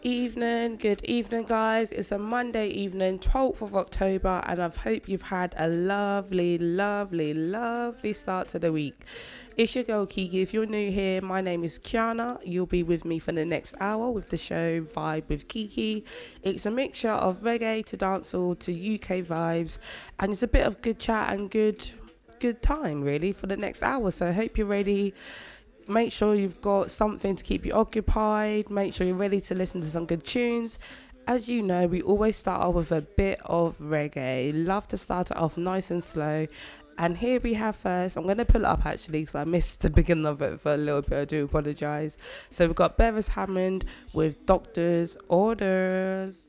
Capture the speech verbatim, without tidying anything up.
Evening, good evening, guys. It's a Monday evening, twelfth of October, and I hope you've had a lovely, lovely, lovely start to the week. It's your girl Kiki. If you're new here, my name is Kiana. You'll be with me for the next hour with the show Vibe with Kiki. It's a mixture of reggae to dancehall to U K vibes, and it's a bit of good chat and good, good time really for the next hour. So I hope you're ready. Make sure you've got something to keep you occupied. Make sure you're ready to listen to some good tunes. As you know, we always start off with a bit of reggae. Love to start it off nice and slow. And here we have first, I'm going to pull it up actually because I missed the beginning of it for a little bit. I do apologise. So we've got Bevis Hammond with Doctor's Orders.